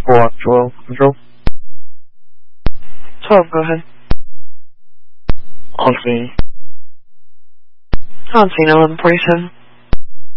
Watch 12, control. 12, go ahead. On scene. On scene, 1147.